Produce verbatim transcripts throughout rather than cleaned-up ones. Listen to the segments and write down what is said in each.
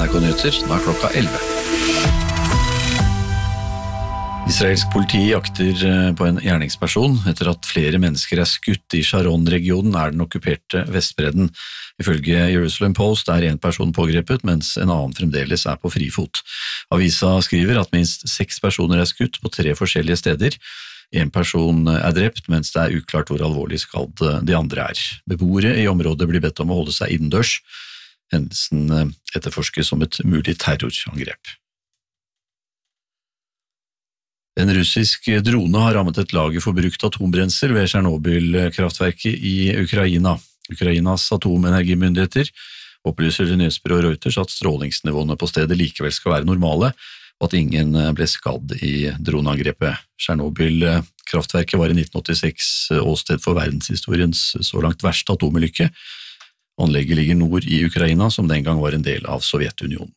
N R K Nyheter, nå er klokka elleve. Israelsk politi jakter på en gjerningsperson etter at flere mennesker er skutt i Sharon-regionen er den okkuperte Vestbredden. Ifølge Jerusalem Post er en person pågrepet, mens en annen fremdeles er på frifot. Avisa skriver at minst seks personer er skutt på tre forskjellige steder. En person er drept, mens det er uklart hvor alvorlig skadd de andre er. Beboere i området blir bedt om å holde seg innendørs. Hendelsen etterforskes som et mulig terrorangrep. En russisk drone har rammet et lager for brukt atombrensel ved Tsjernobyl-kraftverket i Ukraina. Ukrainas atomenergimyndigheter opplyser til nyhetsbyrået Reuters at strålingsnivåene på stedet likevel skal være normale, og at ingen ble skadd i droneangrepet. Tsjernobyl-kraftverket var i nitten åttiseks åsted for verdenshistoriens så langt verste atomulykke. Anlegget ligger nord i Ukraina, som den gang var en del av Sovjetunionen.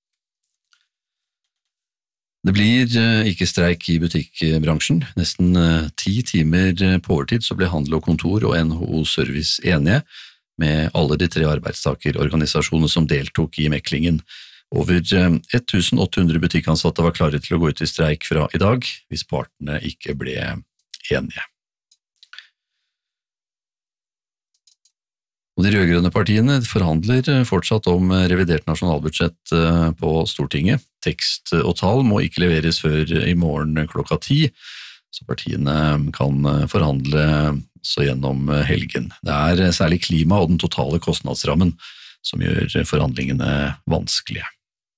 Det blir ikke streik i butikkbransjen. Nesten ti timer på overtid så ble Handel og Kontor og N H O Service enige med alle de tre arbeidstakerorganisasjonene som deltok i meklingen. Over tusen åtte hundre butikkansatte var klare til å gå ut i streik fra i dag, hvis partene ikke ble enige. Og de rødgrønne partiene forhandler fortsatt om revidert nasjonalbudsjett på Stortinget. Tekst og tall må ikke leveres før i morgen klokka ti, så partiene kan forhandle så gjennom helgen. Det er særlig klima og den totale kostnadsrammen som gjør forhandlingene vanskelige.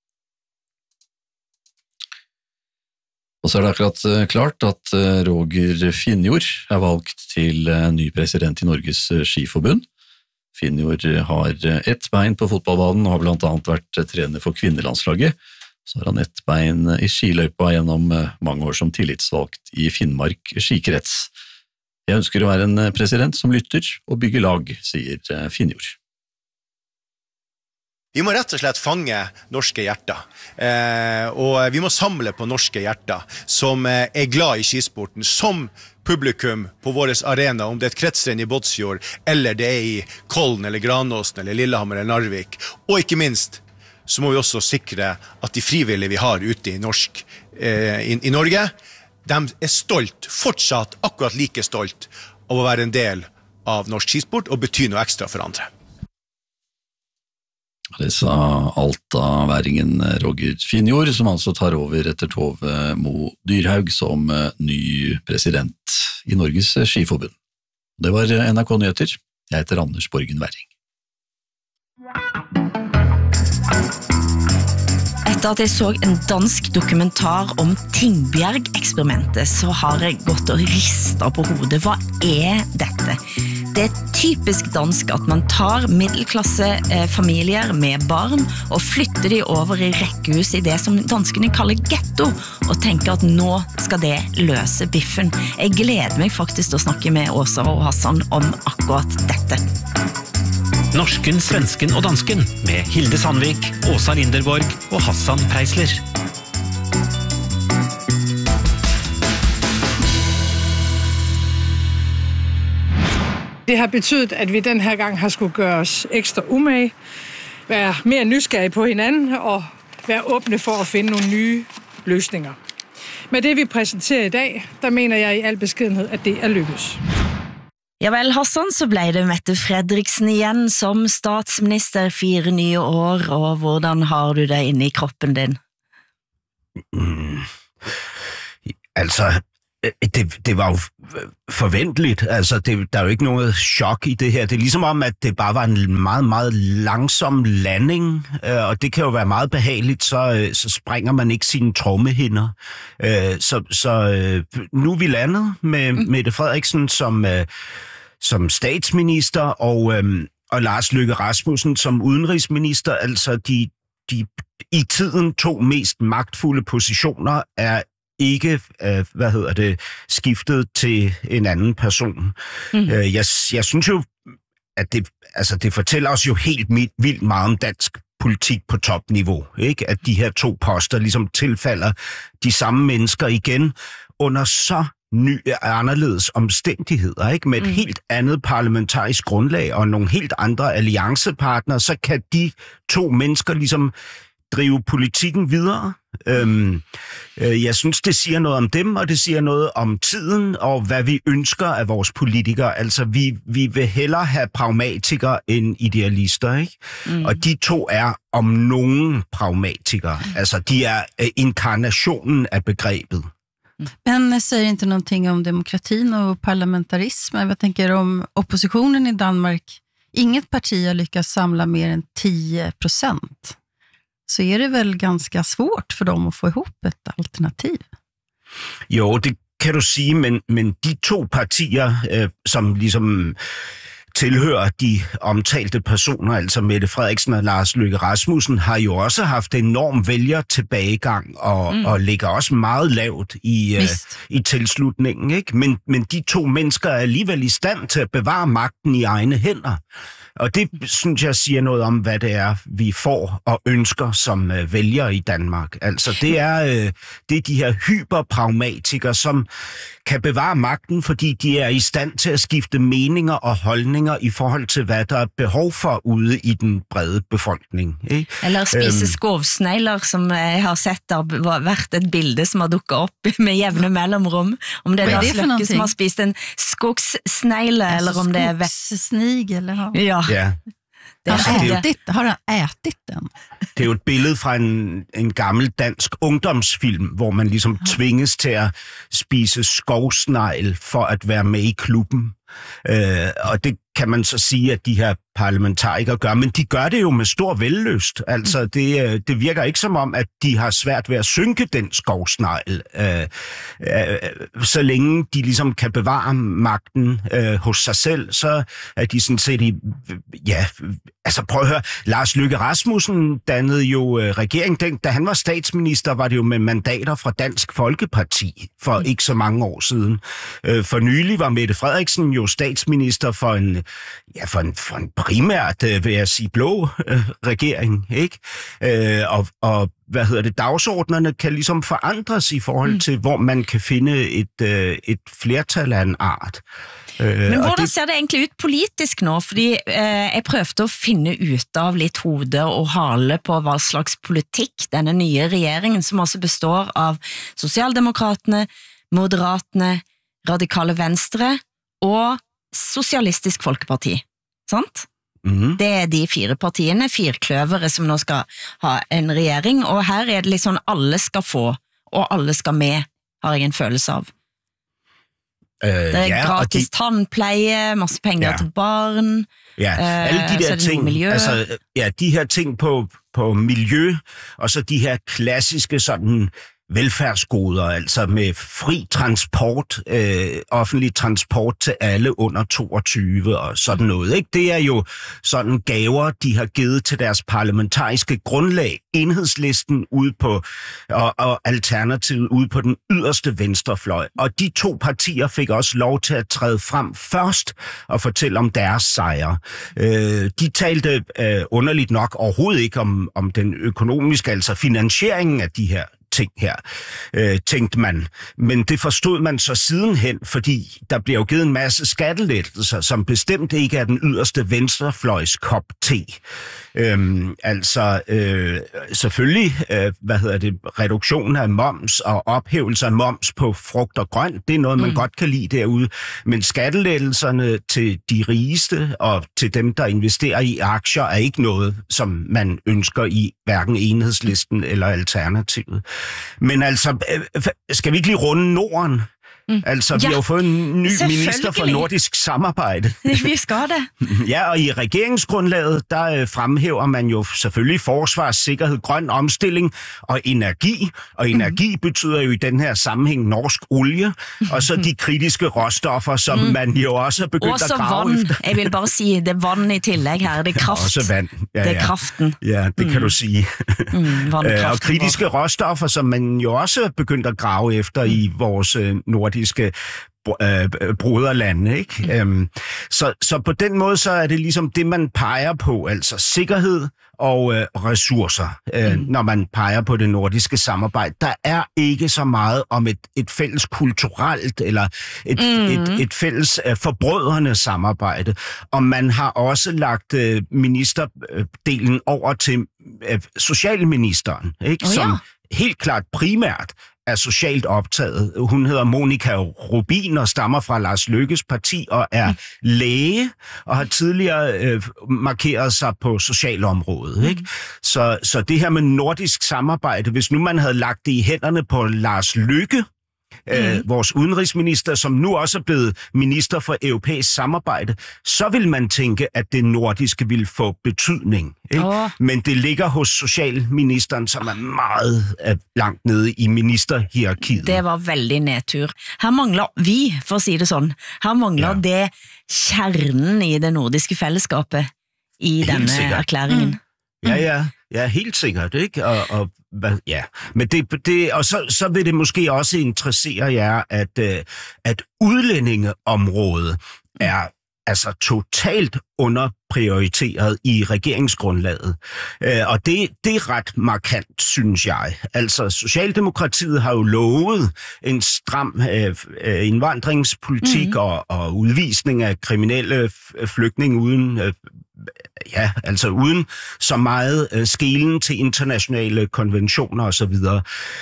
Og så er det akkurat klart at Roger Finnjord er valgt til ny president i Norges Skiforbund. Finnjord har ett bein på fotballbanen og har blant annet vært trener for kvinnelandslaget. Så har han ett bein i skiløypa gjennom mange år som tillitsvalgt i Finnmark skikrets. Jeg ønsker å være en president som lytter og bygger lag, sier Finnjord. Vi må rett og slett fange norske hjerter, eh, og vi må samle på norske hjerter som eh, er glad i skisporten, som publikum på vår arena, om det er et kretsrenn i Båtsfjord, eller det er i Kollen, eller Granåsen, eller Lillehammer, eller Narvik. Og ikke minst, så må vi også sikre at de frivillige vi har ute i, norsk, eh, i, i Norge, de er stolt, fortsatt akkurat like stolt av å være en del av norsk skisport og bety noe ekstra for andre. Det sa Alta-væringen Roger Finnjord, som altså tar over etter Tove Mo Dyrhaug som ny president i Norges Skiforbund. Det var N R K Nyheter. Jeg heter Anders Borgen Werring. Etter at jeg så en dansk dokumentar om Tingbjerg-eksperimentet, så har jeg gått og ristet på hodet. Hva er dette? Det er typisk dansk at man tar middelklassefamilier med barn og flytter de over i rekkehus i det som danskene kaller ghetto, og tenker at nå skal det løse biffen. Jeg gleder meg faktisk til å snakke med Åsa og Hassan om akkurat dette. Norsken, svensken og dansken med Hilde Sandvik, Åsa Linderborg og Hassan Preisler. Det har betydet, at vi den her gang har skulle gøre os ekstra umage, være mere nysgerrige på hinanden og være åbne for at finde nogle nye løsninger. Med det vi præsenterer i dag, der mener jeg i al beskedenhed, at det er lykkes. Ja vel, Hassan, så ble det Mette Fredriksen igjen som statsminister fire nye år, og hvordan har du det inne i kroppen din? Mm. Altså, det, det var jo forventeligt. Altså, det, der er jo ikke noget chok i det her. Det er ligesom om, at det bare var en meget, meget langsom landing, og det kan jo være meget behageligt, så, så springer man ikke sine trommehinder. Så, så nu er vi landet med mm. Mette Frederiksen som, som statsminister, og, og Lars Løkke Rasmussen som udenrigsminister. Altså, de, de i tiden to mest magtfulde positioner er ikke, øh, hvad hedder det, skiftet til en anden person. Mm. Øh, jeg, jeg synes jo, at det, altså det fortæller os jo helt vildt meget om dansk politik på topniveau, ikke? At de her to poster ligesom tilfalder de samme mennesker igen under så nye, anderledes omstændigheder, ikke? Med et mm. helt andet parlamentarisk grundlag og nogle helt andre alliancepartnere, så kan de to mennesker ligesom drive politikken videre. Øhm, øh, jeg synes, det siger noget om dem, og det siger noget om tiden, og hvad vi ønsker af vores politikere. Altså, vi, vi vil hellere have pragmatikere end idealister, ikke? Mm. Og de to er om nogen pragmatikere. Altså, de er øh, inkarnationen af begrebet. Men säger inte någonting om demokratin och parlamentarismen. Jag tänker om oppositionen i Danmark. Inget parti har lyckats samla mer än tio procent. Så är det väl ganska svårt för dem att få ihop ett alternativ. Jo, det kan du sige, men, men de to partier, øh, som ligesom tilhører de omtalte personer, altså Mette Frederiksen og Lars Løkke Rasmussen, har jo også haft enorm vælgertilbagegang og, mm. og ligger også meget lavt i, uh, i tilslutningen. Ikke? Men, men de to mennesker er alligevel i stand til at bevare magten i egne hænder. Og det, synes jeg, siger noget om, hvad det er, vi får og ønsker som uh, vælgere i Danmark. Altså, det er, uh, det er de her hyperpragmatikere, som kan bevare magten, fordi de er i stand til at skifte meninger og holdninger i forhold til, hvad der er behov for ude i den brede befolkning. Ikke? Eller spise um, skovsnegler, som jeg har sett har vært et bilde som har dukket op med jævne mellemrum. Om det er Lars Løkke som har spist en skogssnegle, altså, eller om det er... Skogssnigel, eller? Ja. Ja. Det har, han ætit, har han ætit den? Det er jo et billede fra en, en gammel dansk ungdomsfilm, hvor man ligesom tvinges til at spise skovsnegl for at være med i klubben. Øh, og det kan man så sige, at de her parlamentarikere gør, men de gør det jo med stor vellyst. Altså, det, det virker ikke som om, at de har svært ved at synke den skovsnegl, øh, øh, så længe de ligesom kan bevare magten øh, hos sig selv, så er de sådan set i, ja, altså prøv at høre, Lars Løkke Rasmussen dannede jo øh, regering, den, da han var statsminister, var det jo med mandater fra Dansk Folkeparti for ikke så mange år siden. Øh, for nylig var Mette Frederiksen jo statsminister for en, ja, for en, for en primært, øh, vil jeg sige, blå øh, regering, ikke? Øh, og, og hvad hedder det, dagsordnerne kan ligesom forandres i forhold mm. til, hvor man kan finde et, øh, et flertal af en art. Men hvordan ser det egentlig ut politisk nå? Fordi eh, jeg prøvde at finde ut av lidt hode og hale på hvad slags politik denne nye regeringen, som også består av Socialdemokraterne, Moderaterne, Radikale Venstre og Socialistisk Folkeparti. Sant? Mm. Det er de fire partiene, firkløvere som nå skal ha en regjering, og her er det liksom alle skal få, og alle skal med, har jeg en følelse av. Uh, det er ja, gratis de, tandpleje, masse penger ja. Til barn. Ja, alle de der ting, altså, ja, de her ting på, på miljø, og så de her klassiske sådan velfærdsgoder, altså med fri transport, øh, offentlig transport til alle under toogtyve og sådan noget. Ikke? Det er jo sådan gaver, de har givet til deres parlamentariske grundlag, Enhedslisten ude på, og, og Alternativet ude på den yderste venstrefløj. Og de to partier fik også lov til at træde frem først og fortælle om deres sejre. Øh, de talte øh, underligt nok overhovedet ikke om, om den økonomiske, altså finansieringen af de her ting her, øh, tænkte man. Men det forstod man så sidenhen, fordi der bliver jo givet en masse skattelettelser, som bestemt ikke er den yderste venstrefløjs kop te. Øhm, altså, øh, selvfølgelig, øh, hvad hedder det, reduktion af moms og ophævelse af moms på frugt og grønt, det er noget, man mm. godt kan lide derude. Men skattelettelserne til de rigeste og til dem, der investerer i aktier, er ikke noget, som man ønsker i hverken Enhedslisten eller Alternativet. Men altså, skal vi ikke lige runde Norden? Mm. Altså, vi ja, har jo fået en ny minister for nordisk samarbejde. Vi skal det. Ja, og i regeringsgrundlaget, der øh, fremhæver man jo selvfølgelig forsvar, sikkerhed, grøn omstilling og energi. Og energi mm. betyder jo i den her sammenhæng norsk olie, og så de kritiske råstoffer, som mm. man jo også har begyndt også at grave vand. Efter. Jeg vil bare sige, det er vand i tillæg her, det er kraft. Også vand. Ja, det er kraften. Ja, det mm. kan du sige. Mm, og kritiske råstoffer, som man jo også er begyndt at grave efter mm. i vores øh, nordiske Øh, broderlande, ikke? Mm. Øhm, så, så på den måde, så er det ligesom det, man peger på, altså sikkerhed og øh, ressourcer, øh, mm. når man peger på det nordiske samarbejde. Der er ikke så meget om et, et fælles kulturelt eller et, mm. et, et fælles øh, forbrødrende samarbejde. Og man har også lagt øh, ministerdelen over til øh, socialministeren, ikke? Oh, ja. Som helt klart primært er socialt optaget. Hun hedder Monika Rubin og stammer fra Lars Løkkes parti og er mm. læge og har tidligere øh, markeret sig på socialområdet. Ikke? Mm. Så, så det her med nordisk samarbejde, hvis nu man havde lagt det i hænderne på Lars Løkke, Øh, mm. vores udenrigsminister, som nu også er blevet minister for europæisk samarbejde, så vil man tænke, at det nordiske vil få betydning. Ikke? Oh. Men det ligger hos socialministeren, som er meget øh, langt nede i ministerhierarkiet. Det var veldig nedtur. Her mangler vi, for at sige det sådan, her mangler ja. det kjernen i det nordiske fællesskabet i helt denne sikkert. Erklæringen. Mm. Ja, ja. Ja, helt sikkert, ikke? Og, og ja, men det, det og så, så vil det måske også interessere jer, at, at udlændingeområdet er altså totalt underprioriteret i regeringsgrundlaget. Og det, det er ret markant, synes jeg. Altså, Socialdemokratiet har jo lovet en stram øh, indvandringspolitik mm-hmm. og, og udvisning af kriminelle flygtninge uden... Øh, Ja, altså uden så meget øh, skelen til internationale konventioner og så videre.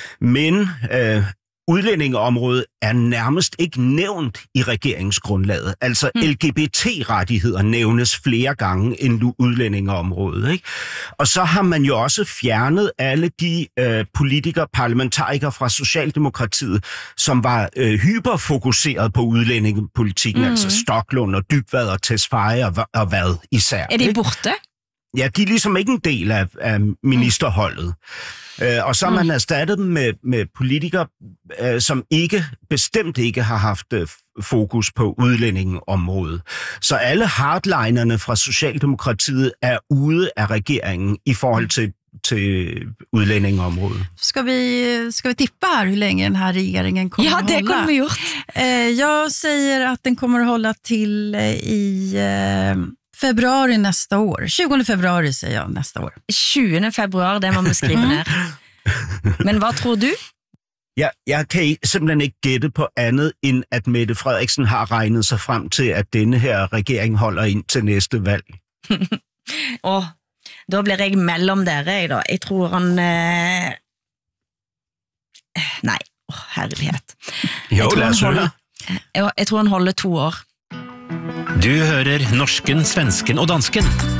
Men øh, udlændingeområdet er nærmest ikke nævnt i regeringsgrundlaget. Altså mm. L G B T-rettigheder nævnes flere gange end udlændingeområdet. Ikke? Og så har man jo også fjernet alle de øh, politikere, parlamentarikere fra Socialdemokratiet, som var øh, hyperfokuseret på udlændingepolitikken, mm. altså Stoklund og Dybvad og Tesfaye og, og hvad især. Er det borte? Ja, de er ligesom ikke en del af, af ministerholdet. Mm. Øh, og så har man erstattet dem med, med politikere, øh, som ikke bestemt ikke har haft øh, fokus på udlændingeområdet. Så alle hardlinerne fra Socialdemokratiet er ude af regeringen i forhold til, til udlændingeområdet. Ska vi, ska vi tippa här hur länge den här regeringen kommer ja, att hålla? Ja, det kommer vi gjort. Eh, jag säger att den kommer att hålla till eh, i... Eh, februari nästa år. tjugonde februari säger jag nästa år. tjugonde februari, det må man skrive ner. Men hvad tror du? Ja, jeg kan simpelthen ikke gætte på andet, end at Mette Frederiksen har regnet sig frem til, at denne her regering holder ind til næste valg. Og da bliver jeg mellem dere, da. Jeg tror han... Øh... Nej, oh, herlighed. Jo, lad os høre. Jeg, jeg tror han holder to år. Du hører norsken, svensken og dansken.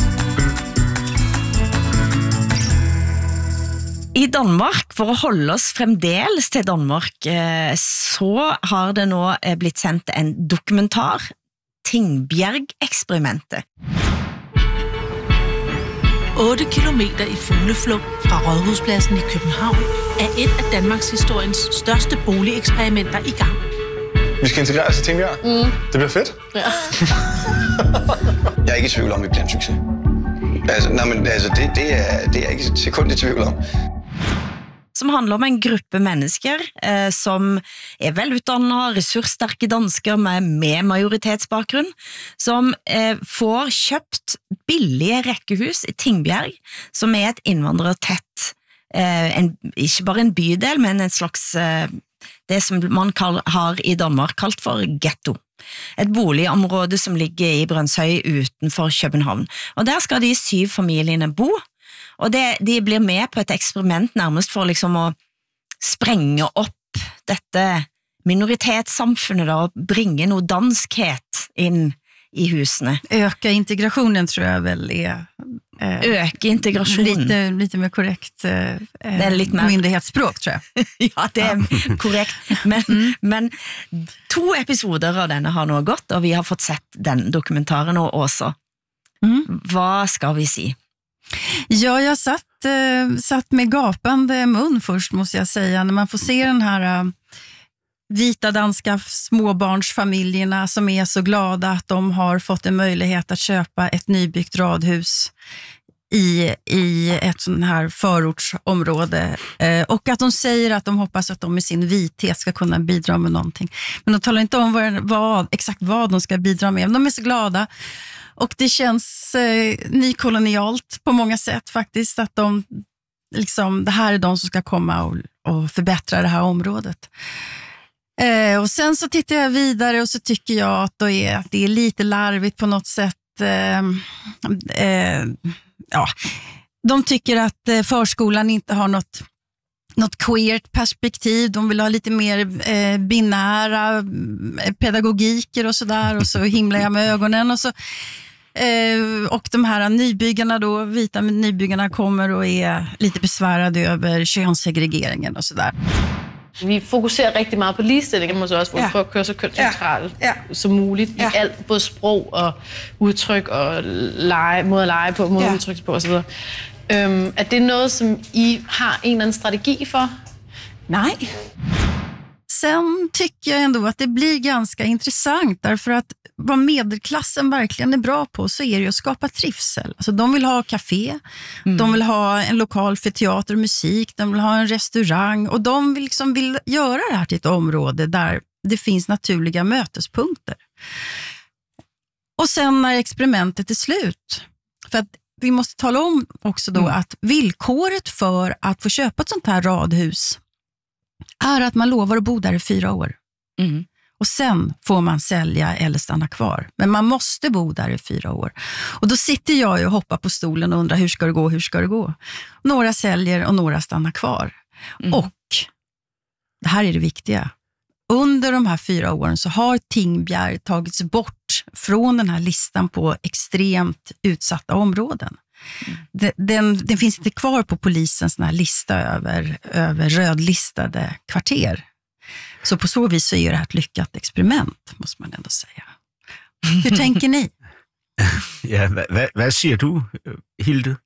I Danmark, for at holde os fremdeles til Danmark, så har det nå blitt sendt en dokumentar, Tingbjerg-eksperimentet. otte kilometer i fugleflugt fra Rådhuspladsen i København er et af Danmarks historiens største boligeksperimenter i gang. Vi skal integreres i Tingbjerg. Mm. Det bliver fedt. Ja. Jeg er ikke i tvivl om, vi bliver en succes. Altså, nej, men, altså det, det, er, det er ikke et sekund i tvivl om. Som handler om en gruppe mennesker eh, som er velutdannet, ressurssterke dansker med, med majoritetsbakgrunn, som eh, får kjøpt billige rekkehus i Tingbjerg, som er et innvandrertett, eh, en, ikke bare en bydel, men en slags... Eh, det som man kall, har i Danmark kalt for ghetto. Et boligområde som ligger i Brønshøj utenfor København. Og der skal de syv familiene bo, og det, de blir med på et eksperiment nærmest for liksom å sprenge opp dette minoritetssamfunnet da, og bringe noe danskhet inn i husene. Öka integrationen tror jag väl är eh, Öka integrationen. Lite, lite mer korrekt eh, det är lite mer... myndighetsspråk tror jag. Ja, det är korrekt. Men, mm. men to episoder av denne har nå gått, og vi har fått sett den dokumentaren også. Mm. Vad ska vi si? Ja, jag satt, eh, satt med gapande mun först måste jag säga, när man får se den här eh, vita danska småbarnsfamiljerna som är så glada att de har fått en möjlighet att köpa ett nybyggt radhus i, i ett sån här förortsområde. Eh, och att de säger att de hoppas att de med sin vithet ska kunna bidra med någonting. Men de talar inte om vad, vad, exakt vad de ska bidra med. Men de är så glada. Och det känns eh, nykolonialt på många sätt faktiskt. Att de, liksom, det här är de som ska komma och, och förbättra det här området. Eh, och sen så tittar jag vidare och så tycker jag att, då är, att det är lite larvigt på något sätt. Eh, eh, ja, De tycker att eh, förskolan inte har något något queert perspektiv, de vill ha lite mer eh, binära eh, pedagogiker och sådär, och så himlar jag med ögonen och så eh, och de här nybyggarna då, vita nybyggarna kommer och är lite besvärade över könssegregeringen och sådär. Vi fokuserer rigtig meget på ligestilling, måske også, hvor vi prøver at køre så kønsneutralt ja. som muligt ja. i alt, både sprog og udtryk og lege, måde at lege på, måde at udtrykke på osv. Um, er det noget, som I har en eller anden strategi for? Nej. Sen tycker jag ändå att det blir ganska intressant, därför att vad medelklassen verkligen är bra på så är det att skapa trivsel. Alltså de vill ha café, mm. de vill ha en lokal för teater och musik, de vill ha en restaurang och de vill, liksom vill göra det här till ett område där det finns naturliga mötespunkter. Och sen när experimentet är slut, för att vi måste tala om också då mm. att villkoret för att få köpa ett sånt här radhus är att man lovar att bo där i fyra år. Mm. Och sen får man sälja eller stanna kvar. Men man måste bo där i fyra år. Och då sitter jag och hoppar på stolen och undrar hur ska det gå, hur ska det gå? Några säljer och några stannar kvar. Mm. Och det här är det viktiga. Under de här fyra åren så har Tingbjerg tagits bort från den här listan på extremt utsatta områden. Mm. Den, den, den finns inte kvar på polisens här lista över, över rödlistade kvarter. Så på så vis så är det här ett lyckat experiment, måste man ändå säga. Hur tänker ni? Ja, hvad, hvad siger du, Hilde?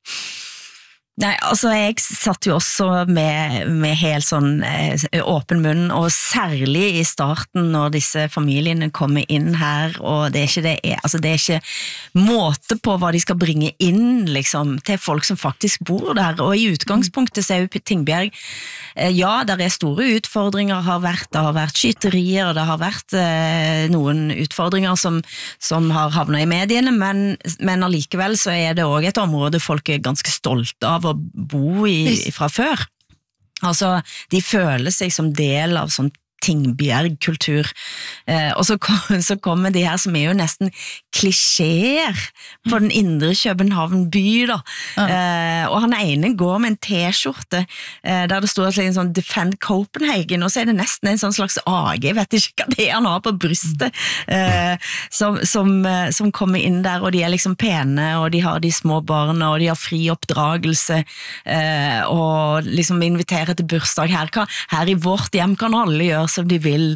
Nei, altså jeg satt jo også med, med helt sånn eh, åpen munn, og særlig i starten når disse familiene kommer inn her, og det er ikke, det, altså det er ikke måte på hva de skal bringe inn liksom, til folk som faktisk bor der, og i utgangspunktet så er jo Tingbjerg, eh, ja, der er store utfordringer, har vært, det har vært skyterier, og det har vært eh, noen utfordringer som, som har havnet i mediene, men, men allikevel så er det også et område folk er ganske stolte av å bo i fra før. Altså, de føler seg som del av sånn Tingbjerg-kultur. Eh, og så, kom, så kommer de her som er jo nesten klisjeer på den indre København by da. Ja. Eh, og han ene går med en t-skjorte eh, der det står en sånn Defend Copenhagen, og så er det nesten en sånn slags A G, jeg vet ikke hva det er han har på brystet, eh, som, som, som kommer inn der, og de er liksom pene, og de har de små barna, og de har fri oppdragelse, eh, og liksom inviterer til bursdag. Her, kan, her i vårt hjem kan alle gjøre som de vil.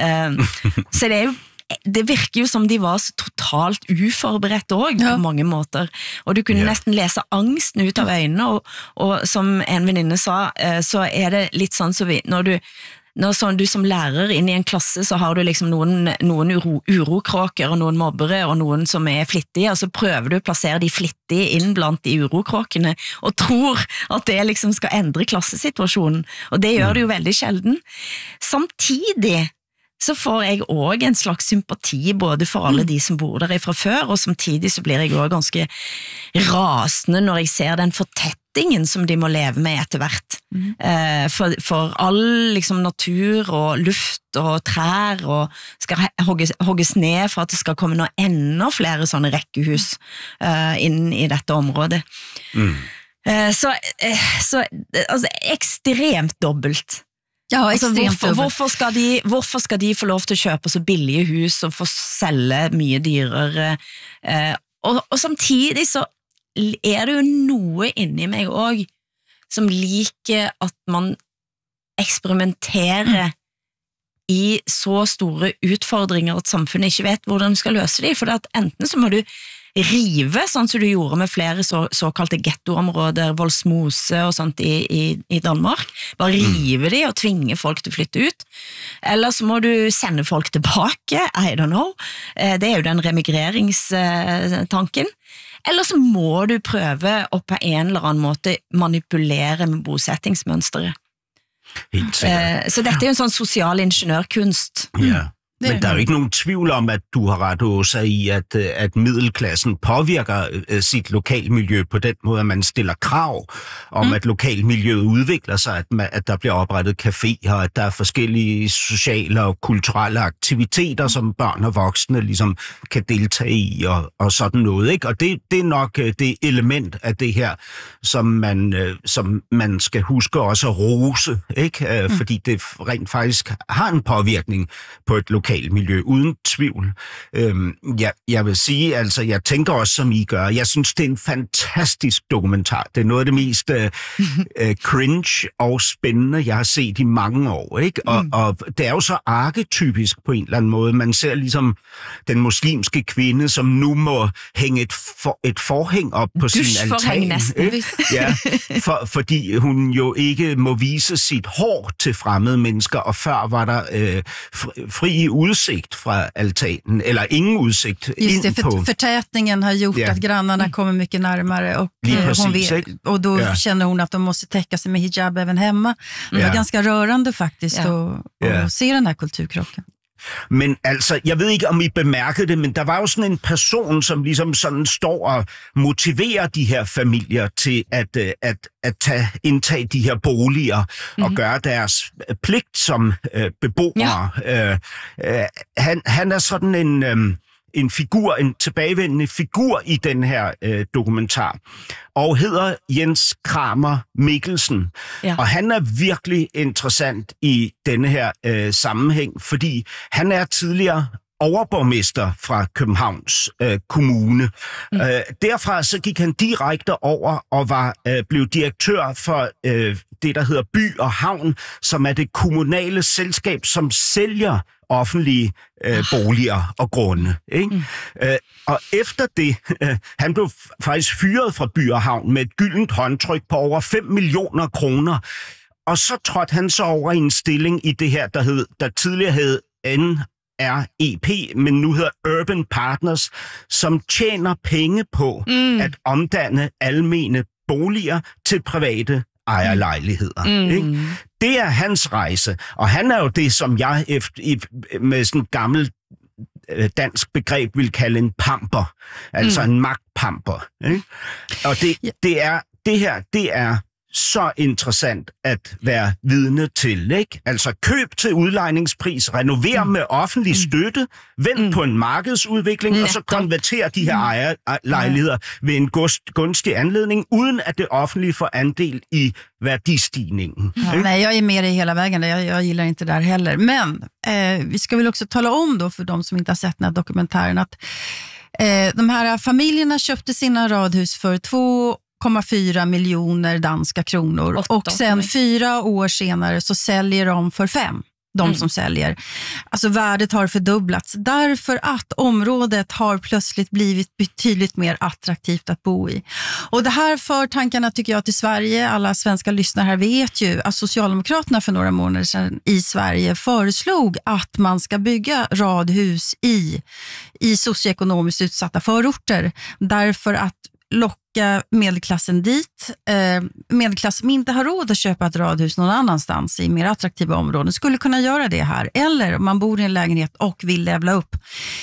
Så det er jo det virker jo som de var så totalt uforberedt også, ja. På mange måter. Og du kunne ja. Nesten lese angsten ut av øynene, og, og som en venninne sa, så er det litt sånn så vi, når du Når sånn, du som lærer inn i en klasse, så har du liksom noen, noen uro, urokråker og noen mobbere og noen som er flittige, og så prøver du å plassere de flittige inn blant de urokråkene og tror at det liksom skal endre klassesituasjonen, og det gjør det jo veldig sjelden. Samtidig så får jeg også en slags sympati både for alle de som bor der fra før, og samtidig så blir jeg også ganske rasende når jeg ser den fortettingen som de må leve med etter hvert. Mm. Eh, for, for all liksom, natur og luft og trær og skal hogges, hogges ned for at det skal komme noe enda flere sånne rekkehus eh, inn i dette området. Mm. Eh, så eh, så altså, ekstremt dobbelt. Ja, altså, hvorfor, hvorfor, skal de, hvorfor skal de få lov til å kjøpe så billige hus og få selge mye dyrere? Eh, og, og samtidig så er det jo noe inni meg også som liker at man eksperimenterer mm. i så store utfordringer at samfunnet ikke vet hvordan du skal løse dem, for at enten så må du rive, sånn som du gjorde med flere så, såkalte ghettoområder, Voldsmose og sånt i, i, i Danmark, bare rive de og tvinge folk til å flytte ut, eller så må du sende folk tilbake, I don't know, det er jo den remigreringstanken, eller så må du prøve å på en eller annen måte manipulere med bosettingsmønstere. Så dette er jo en sånn sosial ingeniørkunst. Ja. Men der er jo ikke nogen tvivl om, at du har ret, Åsa, i, at, at middelklassen påvirker uh, sit lokalmiljø på den måde, at man stiller krav om, mm. at lokalmiljøet udvikler sig, at, man, at der bliver oprettet caféer, at der er forskellige sociale og kulturelle aktiviteter, som børn og voksne ligesom kan deltage i, og, og sådan noget. Ikke? Og det, det er nok uh, det element af det her, som man, uh, som man skal huske også at rose, ikke? Uh, mm. fordi det rent faktisk har en påvirkning på et lokalmiljø, uden tvivl. Øhm, jeg, jeg vil sige, altså, jeg tænker også, som I gør, jeg synes, det er en fantastisk dokumentar. Det er noget af det mest øh, øh, cringe og spændende, jeg har set i mange år, ikke? Og, mm. og det er jo så arketypisk på en eller anden måde. Man ser ligesom den muslimske kvinde, som nu må hænge et, for, et forhæng op på sin altan. Næsten, ja, for, fordi hun jo ikke må vise sit hår til fremmede mennesker, og før var der øh, fri udsigt fra altanen, eller ingen udsigt Just in det, för, på... förtätningen har gjort Ja. att grannarna kommer mycket närmare och, Lige eh, præcis, hon vet, ikke? och då Ja. känner hon att de måste täcka sig med hijab även hemma. Det Ja. var ganska rörande faktiskt Ja. att, Ja. att se den här kulturkrocken. Men altså, jeg ved ikke, om I bemærkede det, men der var jo sådan en person, som ligesom sådan står og motiverer de her familier til at, øh, at, at tage, indtage de her boliger mm-hmm. og gøre deres pligt som øh, beboere. Ja. Øh, øh, han, han er sådan en... Øh, en figur, en tilbagevendende figur i den her øh, dokumentar, og hedder Jens Kramer Mikkelsen. Ja. Og han er virkelig interessant i denne her øh, sammenhæng, fordi han er tidligere overborgmester fra Københavns øh, Kommune. Mm. Øh, derfra så gik han direkte over og var øh, blev direktør for øh, det, der hedder By og Havn, som er det kommunale selskab, som sælger offentlige øh, boliger og grunde. Ikke? Mm. Øh, og efter det, øh, han blev faktisk fyret fra By og Havn med et gyldent håndtryk på over fem millioner kroner. Og så trådte han så over i en stilling i det her, der, hed, der tidligere hed N R E P, men nu hedder Urban Partners, som tjener penge på mm. at omdanne almene boliger til private ejerlejligheder. Mm. Ikke? Det er hans rejse, og han er jo det, som jeg efter, med sådan et gammelt dansk begreb vil kalde en pamper, altså mm. en magtpamper. Ikke? Og det, det, er, det her, det er så interessant at være vidne til, ikke? Altså køb til udlejningspris, renover mm. med offentlig støtte, vend mm. på en markedsudvikling, mm. og så konverter de her ejerlejligheder mm. ved en gunstig anledning, uden at det offentlige får andel i värdestigningen. Ja, nej, jag är med dig hela vägen. Jag, jag gillar inte det där heller. Men eh, vi ska väl också tala om då för de som inte har sett den här dokumentären att eh, de här familjerna köpte sina radhus för två komma fyra miljoner danska kronor. Åtta, och sen nej. fyra år senare så säljer de för fem. De mm. som säljer. Alltså värdet har fördubblats därför att området har plötsligt blivit betydligt mer attraktivt att bo i. Och det här för tankarna tycker jag till Sverige. Alla svenska lyssnare här vet ju att Socialdemokraterna för några månader sedan i Sverige föreslog att man ska bygga radhus i, i socioekonomiskt utsatta förorter. Därför att locka medelklassen dit. Eh, medelklass som inte har råd att köpa ett radhus någon annanstans i mer attraktiva områden skulle kunna göra det här. Eller om man bor i en lägenhet och vill levla upp.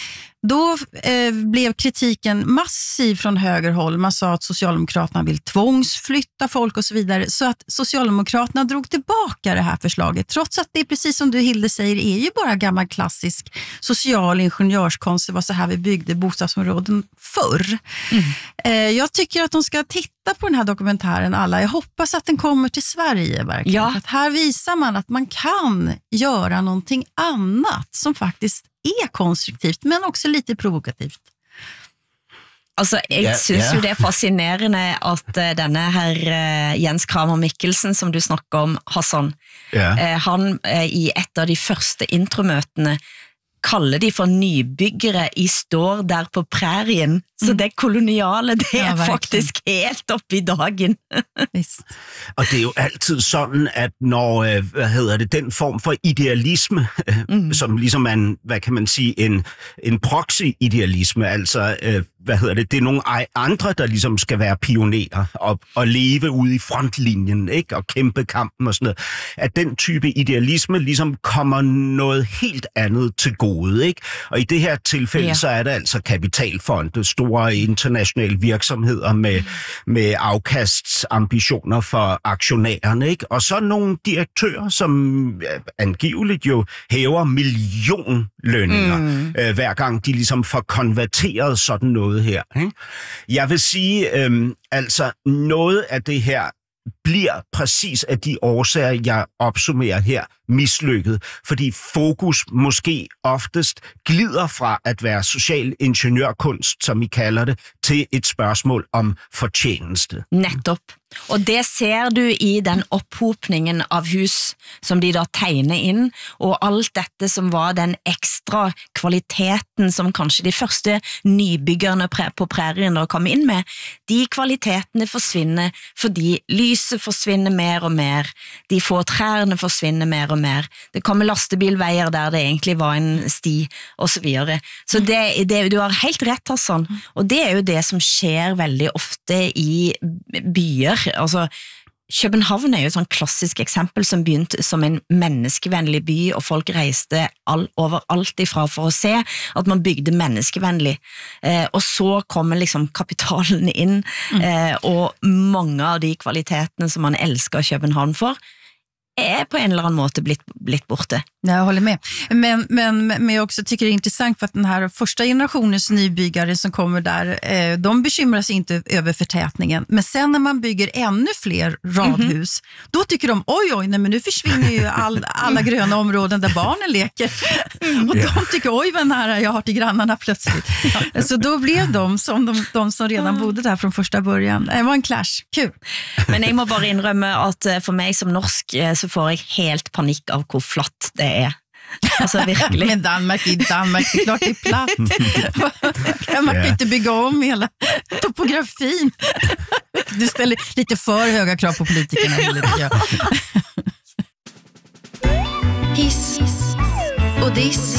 Då eh, blev kritiken massiv från högerhåll. Man sa att Socialdemokraterna vill tvångsflytta folk och så vidare. Så att Socialdemokraterna drog tillbaka det här förslaget. Trots att det, precis som du Hilde säger, är ju bara gammal klassisk social ingenjörskonst. Det var så här vi byggde bostadsområden förr. Mm. Eh, jag tycker att de ska titta på den här dokumentären alla. Jag hoppas att den kommer till Sverige verkligen. Ja. För att här visar man att man kan göra någonting annat som faktiskt er konstruktivt, men også lite provokativt. Altså, jeg yeah, synes yeah. jo det er fascinerende at uh, denne her uh, Jens Kramer Mikkelsen, som du snakker om, Hassan, yeah. uh, han uh, i et av de første intromøtene kaller de for nybyggere i står der på prærien. Så det koloniale, det er ja, faktisk helt op i dagen. Og det er jo altid sådan, at når, hvad hedder det, den form for idealisme, mm. som ligesom er en, hvad kan man sige, en, en proxy-idealisme, altså hvad hedder det, det er nogle andre, der ligesom skal være pionerer og, og leve ude i frontlinjen, ikke? Og kæmpe kampen og sådan noget. At den type idealisme ligesom kommer noget helt andet til gode, ikke? Og i det her tilfælde, ja. Så er det altså kapitalfonde, store internationale virksomheder med, med afkastsambitioner for aktionærerne, ikke? Og så nogle direktører, som angiveligt jo hæver millionlønninger, mm. øh, hver gang de ligesom får konverteret sådan noget her. Ikke? Jeg vil sige, øh, altså noget af det her bliver præcis af de årsager, jeg opsummerer her, mislykket, fordi fokus måske oftest glider fra at være social ingeniørkunst, som I kalder det, til et spørgsmål om fortjeneste. Netop. Og det ser du i den opphopningen av hus som de da tegner inn, og alt dette som var den ekstra kvaliteten som kanskje de første nybyggerne på prærien da kom inn med, de kvalitetene forsvinner fordi lyset forsvinner mer og mer, de få trærne forsvinner mer og mer, det kommer lastebilveier der det egentlig var en sti, og så videre. Så det, det, du har helt rett, Hassan, og det er jo det som skjer veldig ofte i byer. Altså, København er jo et sånn klassisk eksempel som begynte som en menneskevennlig by, og folk reiste all, overalt ifra for å se at man bygde menneskevennlig. Eh, og så kommer liksom kapitalen inn, eh, og mange av de kvalitetene som man elsker København for, är på en eller annan måte blivit, blivit borta. Jag håller med. Men, men, men jag också tycker det är intressant för att den här första generationens nybyggare som kommer där, eh, de bekymrar sig inte över förtätningen. Men sen när man bygger ännu fler radhus, mm-hmm. då tycker de, oj oj, nej, men nu försvinner ju all, alla gröna områden där barnen leker. Och de tycker, oj vad nära jag har till grannarna plötsligt. Så då blev de som de, de som redan bodde där från första början. Det var en clash. Kul. Men jeg må bare innrømme at for meg som norsk så får jeg helt panikk av hvor flatt det är. Alltså verkligen. Men Danmark i Danmark, det är klart det är platt. Kan man inte bygga om hela topografin? Du ställer lite för höga krav på politikerna. Hiss och diss.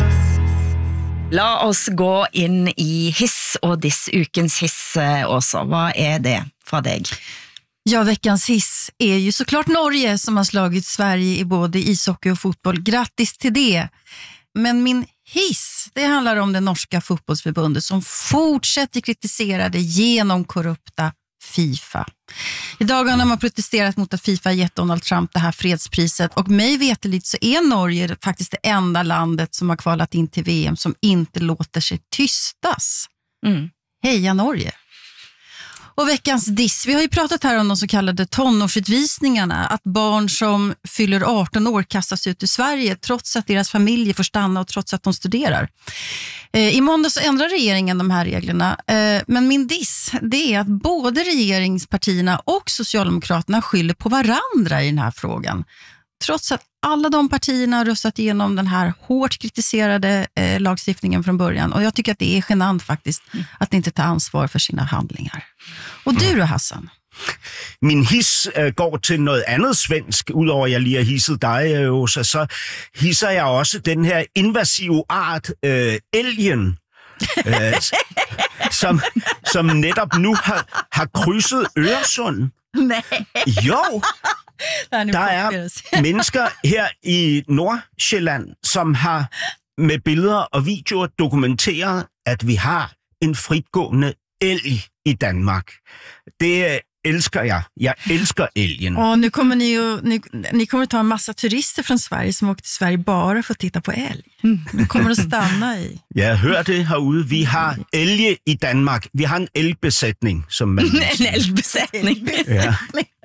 La oss gå inn i hiss og diss ukens hiss også. Hva er det fra deg? Ja, veckans hiss är ju såklart Norge som har slagit Sverige i både ishockey och fotboll. Grattis till det! Men min hiss, det handlar om det norska fotbollsförbundet som fortsätter kritisera det genomkorrupta FIFA. I dagarna har man protesterat mot att FIFA gett Donald Trump det här fredspriset, och mig veterligt så är Norge faktiskt det enda landet som har kvalat in till V M som inte låter sig tystas. Mm. Heja Norge! Och veckans diss, vi har ju pratat här om de så kallade tonårsutvisningarna, att barn som fyller arton år kastas ut ur Sverige trots att deras familjer får stanna och trots att de studerar. I måndag så ändrar regeringen de här reglerna, men min diss, det är att både regeringspartierna och Socialdemokraterna skyller på varandra i den här frågan. Trots att alla de partierna har röstat igenom den här hårt kritiserade eh, lagstiftningen från början. Och jag tycker att det är genant faktiskt mm. att inte ta ansvar för sina handlingar. Och du då, Hassan? Min hiss øh, går til noget andet svensk, udover jeg lige har hisset dig, Åsa, så hisser jeg også den her invasive art, øh, elgen, øh, som, som netop nu har, har krydset Øresund. Nej. Jo, der er, der er mennesker her i Nordsjælland, som har med billeder og videoer dokumenteret, at vi har en fritgående elg i Danmark. Det elsker jeg. Jeg elsker elgen. Och nu kommer ni ju, ni, ni kommer ta en massa turister från Sverige som åker till Sverige bara för att titta på älg. Mm. Nu kommer att stanna i. Jeg hører det herude. Vi har elge i Danmark. Vi har en elgbesætning, som man en elgbesætning. Ja.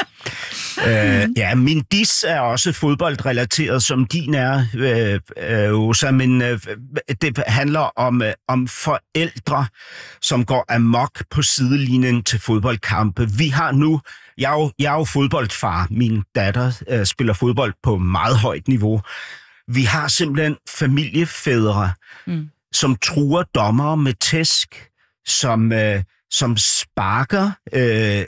Øh, ja, min diss er også fodboldrelateret, som din er, øh, øh, Åsa, men øh, det handler om, øh, om forældre, som går amok på sidelinjen til fodboldkampe. Vi har nu, jeg er jo, jeg er jo fodboldfar, min datter øh, spiller fodbold på meget højt niveau. Vi har simpelthen familiefædre, mm. som truer dommere med tæsk, som... Øh, som sparker øh,